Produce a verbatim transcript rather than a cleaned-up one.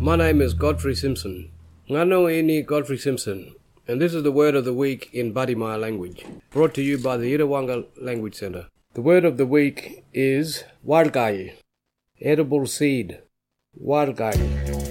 My name is Godfrey Simpson. Ngano ini Godfrey Simpson, and this is the word of the week in Badimaya language, brought to you by the Irawanga Language Center. The word of the week is walgai, edible seed, walgai.